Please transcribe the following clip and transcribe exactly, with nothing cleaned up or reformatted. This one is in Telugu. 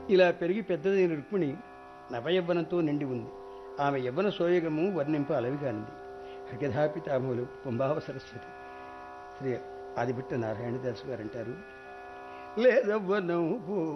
ఇలా పెరిగి పెద్దదైన రుక్మిణి నవయవ్వనంతో నిండి ఉంది. ఆమె యవ్వన సోయగము వర్ణింప అలవిగానిది. హరికథాపితామహులు కుంభావ సరస్వతి శ్రీ ఆదిభట్ట నారాయణదాసు గారు అంటారు, లేదవ్వనం